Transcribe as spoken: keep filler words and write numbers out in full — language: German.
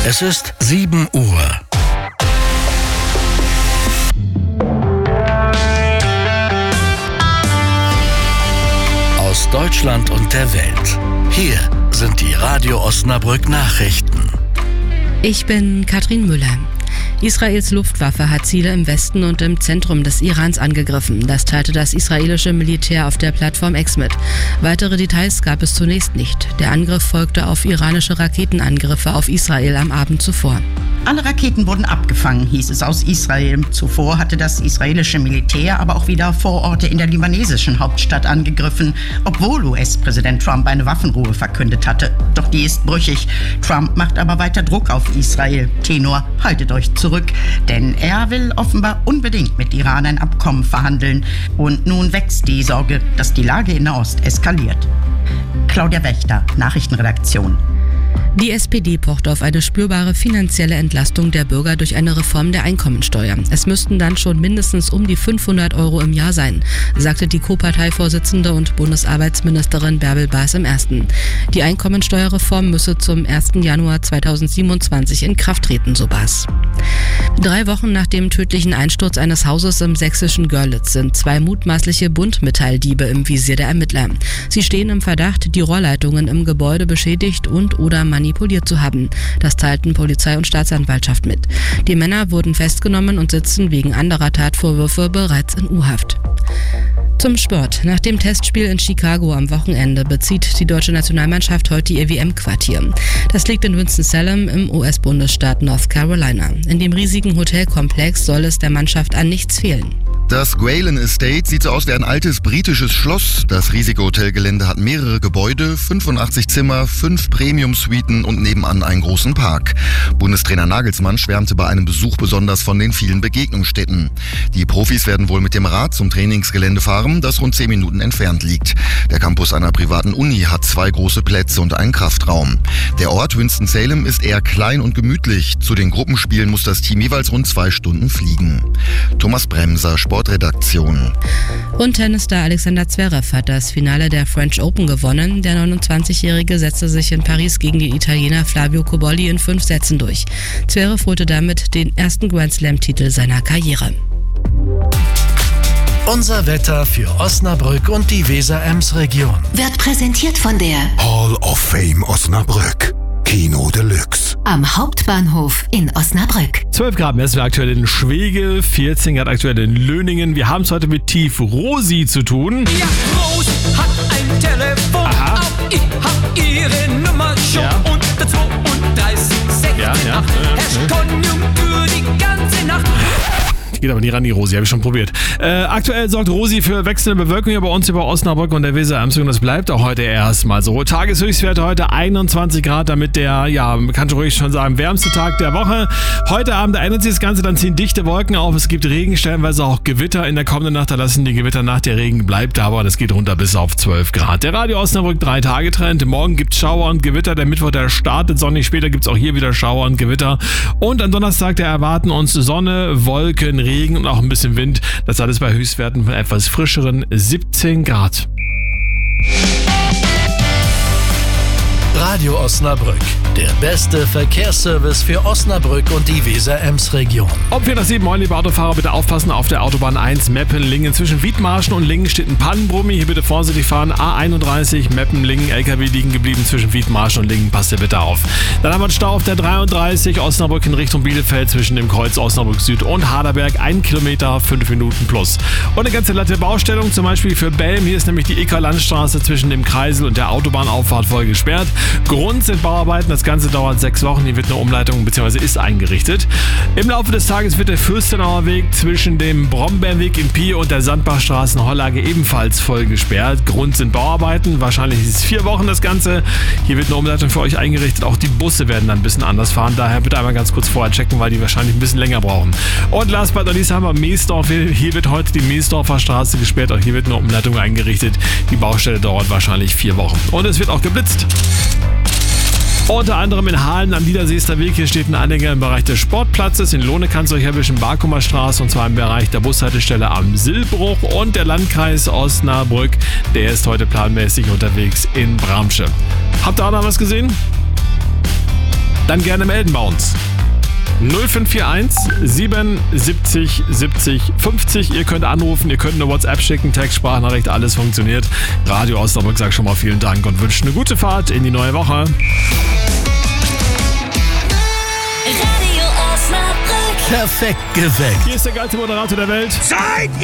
Es ist sieben Uhr. Aus Deutschland und der Welt. Hier sind die Radio Osnabrück Nachrichten. Ich bin Katrin Müller. Israels Luftwaffe hat Ziele im Westen und im Zentrum des Irans angegriffen. Das teilte das israelische Militär auf der Plattform X mit. Weitere Details gab es zunächst nicht. Der Angriff folgte auf iranische Raketenangriffe auf Israel am Abend zuvor. Alle Raketen wurden abgefangen, hieß es aus Israel. Zuvor hatte das israelische Militär aber auch wieder Vororte in der libanesischen Hauptstadt angegriffen, obwohl U S-Präsident Trump eine Waffenruhe verkündet hatte. Doch die ist brüchig. Trump macht aber weiter Druck auf Israel. Tenor, haltet euch zurück, denn er will offenbar unbedingt mit Iran ein Abkommen verhandeln. Und nun wächst die Sorge, dass die Lage in Nahost eskaliert. Claudia Wächter, Nachrichtenredaktion. Die S P D pocht auf eine spürbare finanzielle Entlastung der Bürger durch eine Reform der Einkommensteuer. Es müssten dann schon mindestens um die fünfhundert Euro im Jahr sein, sagte die Co-Parteivorsitzende und Bundesarbeitsministerin Bärbel Baas im Ersten. Die Einkommensteuerreform müsse zum ersten Januar zweitausendsiebenundzwanzig in Kraft treten, so Baas. Drei Wochen nach dem tödlichen Einsturz eines Hauses im sächsischen Görlitz sind zwei mutmaßliche Buntmetalldiebe im Visier der Ermittler. Sie stehen im Verdacht, die Rohrleitungen im Gebäude beschädigt und oder manipuliert zu haben. Das teilten Polizei und Staatsanwaltschaft mit. Die Männer wurden festgenommen und sitzen wegen anderer Tatvorwürfe bereits in U-Haft. Zum Sport. Nach dem Testspiel in Chicago am Wochenende bezieht die deutsche Nationalmannschaft heute ihr W M-Quartier. Das liegt in Winston-Salem im U S-Bundesstaat North Carolina. In dem riesigen Hotelkomplex soll es der Mannschaft an nichts fehlen. Das Gwalen Estate sieht so aus wie ein altes britisches Schloss. Das riesige Hotelgelände hat mehrere Gebäude, fünfundachtzig Zimmer, fünf Premium-Suiten und nebenan einen großen Park. Bundestrainer Nagelsmann schwärmte bei einem Besuch besonders von den vielen Begegnungsstätten. Die Profis werden wohl mit dem Rad zum Trainingsgelände fahren, das rund zehn Minuten entfernt liegt. Der Campus einer privaten Uni hat zwei große Plätze und einen Kraftraum. Der Ort Winston-Salem ist eher klein und gemütlich. Zu den Gruppenspielen muss das Team jeweils rund zwei Stunden fliegen. Thomas Bremser, Sport Redaktion. Und Tennisstar Alexander Zverev hat das Finale der French Open gewonnen. Der neunundzwanzigjährige setzte sich in Paris gegen den Italiener Flavio Cobolli in fünf Sätzen durch. Zverev holte damit den ersten Grand Slam-Titel seiner Karriere. Unser Wetter für Osnabrück und die Weser-Ems-Region Wird präsentiert von der Hall of Fame Osnabrück. Kino Deluxe. Am Hauptbahnhof in Osnabrück. zwölf Grad messen wir aktuell in Schwege, vierzehn Grad aktuell in Löningen. Wir haben es heute mit Tief Rosi zu tun. Ja, Rose hat ein Telefon. Aha. Auch ich hab ihre Nummer schon. Ja. Unter zweiunddreißig, sechzehn, Ja, ja, acht. ja, Herrscht ja. Konjunktur die ganze Nacht. Geht aber nie ran, die Rosi, habe ich schon probiert. Äh, aktuell sorgt Rosi für wechselnde Bewölkung hier bei uns über Osnabrück und der Weser-Ems-Region. Das bleibt auch heute erstmal so. Tageshöchstwerte heute einundzwanzig Grad, damit der, ja, man kann schon ruhig schon sagen, wärmste Tag der Woche. Heute Abend ändert sich das Ganze, dann ziehen dichte Wolken auf. Es gibt Regen, stellenweise auch Gewitter in der kommenden Nacht. Da lassen die Gewitter nach, der Regen bleibt da, aber es geht runter bis auf zwölf Grad. Der Radio Osnabrück drei Tage Trend. Morgen gibt es Schauer und Gewitter. Der Mittwoch, der startet sonnig. Später gibt es auch hier wieder Schauer und Gewitter. Und am Donnerstag, der erwarten uns Sonne, Wolken, Regen und auch ein bisschen Wind. Das alles bei Höchstwerten von etwas frischeren siebzehn Grad. Radio Osnabrück, der beste Verkehrsservice für Osnabrück und die Weser-Ems-Region. Um vier nach sieben, moin liebe Autofahrer, bitte aufpassen auf der Autobahn eins Meppen-Lingen. Zwischen Wiedmarschen und Lingen steht ein Pannenbrummi. Hier bitte vorsichtig fahren. A einunddreißig, Meppen-Lingen, L K W liegen geblieben zwischen Wiedmarschen und Lingen. Passt ihr bitte auf. Dann haben wir einen Stau auf der dreiunddreißig, Osnabrück in Richtung Bielefeld zwischen dem Kreuz Osnabrück Süd und Haderberg. Ein Kilometer, fünf Minuten plus. Und eine ganze Latte Baustellung, zum Beispiel für Belm. Hier ist nämlich die Ecker-Landstraße zwischen dem Kreisel und der Autobahnauffahrt voll gesperrt. Grund sind Bauarbeiten, das Ganze dauert sechs Wochen, hier wird eine Umleitung bzw. ist eingerichtet. Im Laufe des Tages wird der Fürstenauer Weg zwischen dem Brombeerweg in Pie und der Sandbachstraße in Hollage ebenfalls voll gesperrt. Grund sind Bauarbeiten, wahrscheinlich ist es vier Wochen das Ganze. Hier wird eine Umleitung für euch eingerichtet, auch die Busse werden dann ein bisschen anders fahren, daher bitte einmal ganz kurz vorher checken, weil die wahrscheinlich ein bisschen länger brauchen. Und last but not least haben wir Meesdorf, hier wird heute die Meesdorfer Straße gesperrt, auch hier wird eine Umleitung eingerichtet. Die Baustelle dauert wahrscheinlich vier Wochen. Und es wird auch geblitzt. Unter anderem in Halen am Niederseester Weg. Hier steht ein Anhänger im Bereich des Sportplatzes. In Lohne kann es euch erwischen, Barkumer Straße, und zwar im Bereich der Bushaltestelle am Silbruch. Und der Landkreis Osnabrück, der ist heute planmäßig unterwegs in Bramsche. Habt ihr auch noch was gesehen? dann gerne melden bei uns. null fünf vier eins sieben siebzig siebzig fünfzig. Ihr könnt anrufen, ihr könnt eine WhatsApp schicken, Text, Sprachnachricht, alles funktioniert. Radio Osnabrück sagt schon mal vielen Dank und wünscht eine gute Fahrt in die neue Woche. Radio Osnabrück. Perfekt geweckt. Hier ist der geilste Moderator der Welt. Seid